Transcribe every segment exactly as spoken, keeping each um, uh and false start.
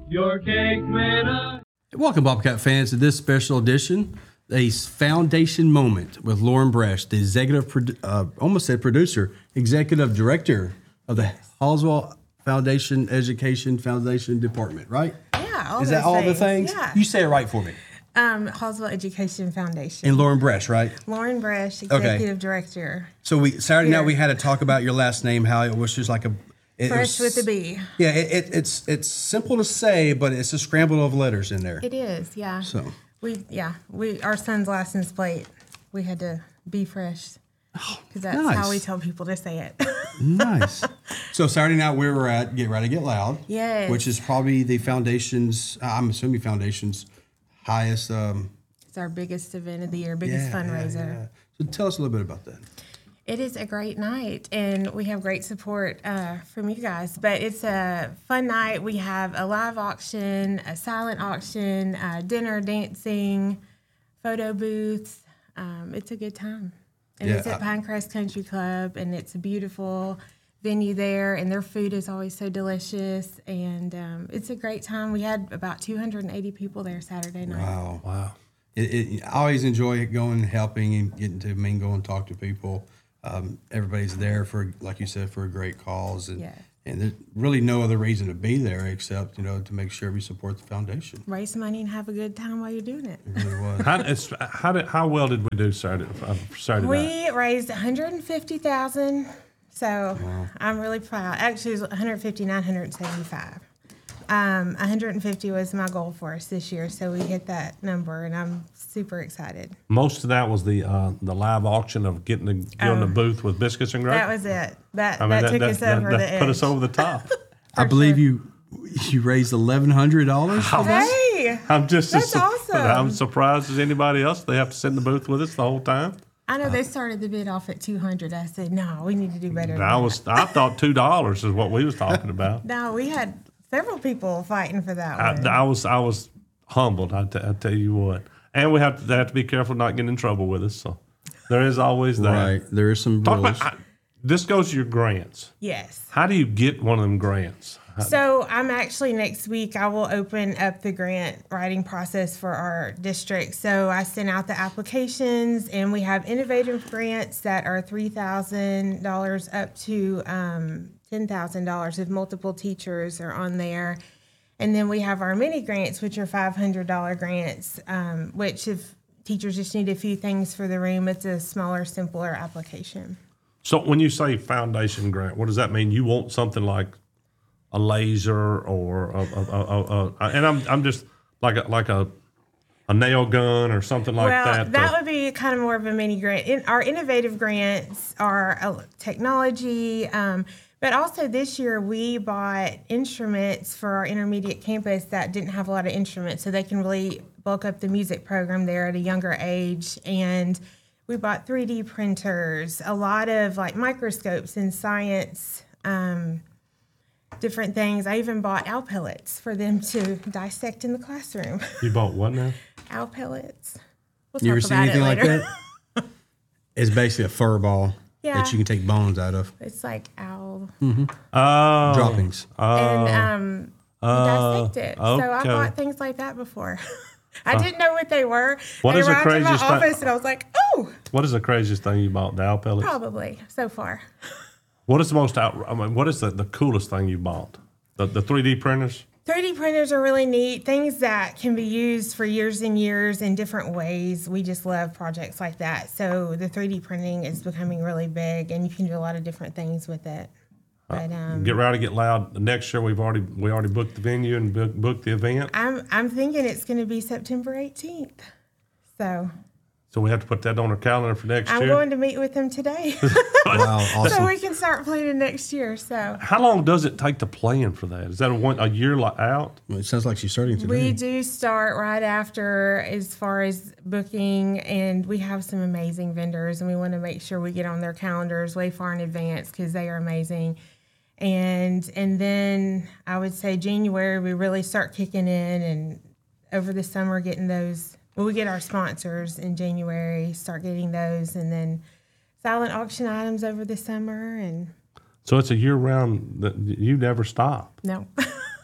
your cake made of. Welcome, Bobcat fans, to this special edition, a foundation moment with Lauren Bresch, the executive, produ- uh, almost said producer, executive director of the Hallswell Foundation Education Foundation Department, right? Yeah, all Is that those all things. the things? Yeah. You say it right for me. Um, Hallswell Education Foundation. And Lauren Bresch, right? Lauren Bresch, executive director. So we Saturday Here. night we had to talk about your last name, how it was just like a it, Fresh it was, with a B. Yeah, it, it, it's it's simple to say, but it's a scramble of letters in there. It is, yeah. So we, yeah, we our son's license plate. We had to be fresh because that's nice. how we tell people to say it. Nice. So Saturday night we were at Get Ready, Get Loud. Yes. Which is probably the foundation's, I'm assuming foundation's highest. Um, It's our biggest event of the year, biggest yeah, fundraiser. yeah, yeah. So tell us a little bit about that. It is a great night, and we have great support uh, from you guys. But it's a fun night. We have a live auction, a silent auction, uh, dinner, dancing, photo booths. Um, it's a good time. And Yeah, it's at I- Pinecrest Country Club, and it's a beautiful venue there, and their food is always so delicious. And um, it's a great time. We had about two hundred eighty people there Saturday night. Wow. Wow. It, it, I always enjoy going, helping, and getting to mingle and talk to people. Um, everybody's there for, like you said, for a great cause. And, Yeah. and there's really no other reason to be there except, you know, to make sure we support the foundation. Raise money and have a good time while you're doing it. It really was. How, it's, how did how well did we do Saturday? uh, Saturday night? We raised one hundred fifty thousand dollars, so I'm really proud. Actually, it was one hundred fifty-nine hundred seventy-five. Um, one hundred fifty was my goal for us this year, so we hit that number, and I'm super excited. Most of that was the uh, the live auction of getting the getting Oh. the booth with biscuits and gravy. That was it. That I mean, that, took us that, over that the edge. put us over the top. I believe you you raised eleven hundred dollars for that? Hey, I'm just That's as su- awesome. I'm surprised as anybody else. They have to sit in the booth with us the whole time. I know they started the bid off at two hundred. I said, no, we need to do better. Than I that. was I thought two dollars is what we was talking about. No, we had several people fighting for that I, one. I was I was humbled. I, t- I tell you what, and we have to they have to be careful not getting in trouble with us. So there is always that. Right. There is some Talk rules. about, I, this goes to your grants. Yes. How do you get one of them grants? How- So I'm actually next week, I will open up the grant writing process for our district. So I sent out the applications, and we have innovative grants that are three thousand dollars up to um, ten thousand dollars if multiple teachers are on there. And then we have our mini grants, which are five hundred dollars grants, um, which if teachers just need a few things for the room, it's a smaller, simpler application. So when you say foundation grant, what does that mean? You want something like a laser or a, a, a, a, a and I'm I'm just like a, like a a nail gun or something like well, that. that to- would be kind of more of a mini grant. In, our innovative grants are uh, technology, um, but also this year we bought instruments for our intermediate campus that didn't have a lot of instruments, so they can really bulk up the music program there at a younger age. And we bought three D printers, a lot of like microscopes and science. Um, different things. I even bought owl pellets for them to dissect in the classroom. you bought what now? Owl pellets. We'll You ever talk seen about anything it like later. that? It's basically a fur ball Yeah. that you can take bones out of. It's like owl. Oh, Droppings. and um, you dissect it. So I okay. bought things like that before. I didn't know what they were. What they is the arrived in my craziest thing- office, and I was like, oh, What is the craziest thing you bought? The owl pellets. probably so far. What is the most out? I mean, what is the, the coolest thing you bought? The the three D printers. three D printers are really neat, things that can be used for years and years in different ways. We just love projects like that. So the three D printing is becoming really big, and you can do a lot of different things with it. But um, Get ready to get loud. Next year we've already we already booked the venue and book, booked the event. I'm I'm thinking it's going to be September eighteenth. So So we have to put that on our calendar for next I'm year. going to meet with them today, Wow, so awesome. we can start planning next year. So How long does it take to plan for that? Is that a one a year li- out? Well, it sounds like she's starting today. we do start right after as far as booking, and we have some amazing vendors, and we want to make sure we get on their calendars way far in advance because they are amazing. And and then I would say January we really start kicking in, and over the summer getting those. Well, we get our sponsors in January, start getting those, and then silent auction items over the summer. And So it's a year round that you never stop. no,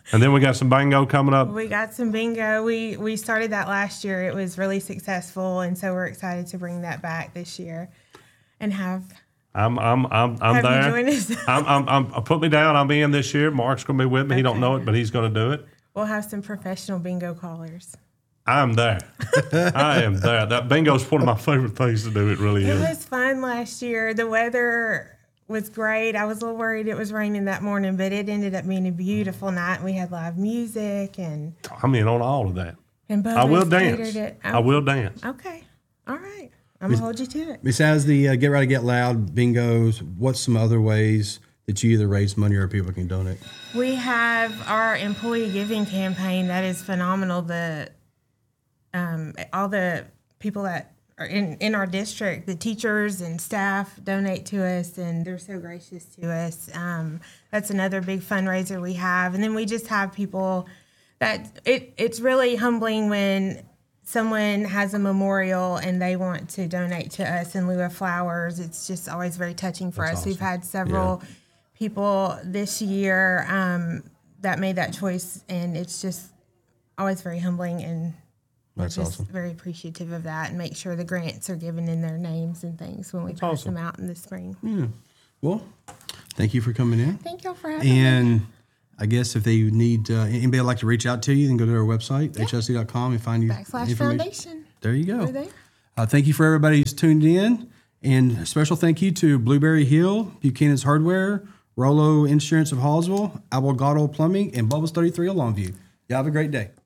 And then we got some bingo coming up. We got some bingo. We we started that last year. It was really successful, and so we're excited to bring that back this year, and have I'm I'm I'm I'm have there. you join us. I'm, I'm I'm put me down. I'm in this year. Mark's gonna be with me. He don't Okay. know it, but he's gonna do it. We'll have some professional bingo callers. I'm there. I am there. That bingo's one of my favorite things to do. It really It is. was fun last year. The weather was great. I was a little worried it was raining that morning, but it ended up being a beautiful night. We had live music and I'm in on all of that. and Bubba's I will catered dance. It. I will dance. Okay, all right. I'm gonna hold you to it. Besides the uh, Get Ready, Get Loud bingos, what's some other ways that you either raise money or people can donate? We have our employee giving campaign that is phenomenal. The um, all the people that are in, in our district, the teachers and staff donate to us, and they're so gracious to us. Um, that's another big fundraiser we have, and then we just have people that it it's really humbling when someone has a memorial and they want to donate to us in lieu of flowers. It's just always very touching for That's us. We've awesome. had several people this year um, that made that choice, and it's just always very humbling, and That's just awesome. very appreciative of that, and make sure the grants are given in their names and things when we pass awesome. them out in the spring. Well, thank you for coming in. Thank y'all for having me. And I guess if they need uh, anybody would like to reach out to you, then go to our website, H S C dot com, and find you Backslash information. Foundation. There you go. We're there. Uh, thank you for everybody who's tuned in. And a special thank you to Blueberry Hill, Buchanan's Hardware, Rollo Insurance of Hallsville, Abogado Plumbing, and Bubbles thirty-three of Longview. Y'all have a great day.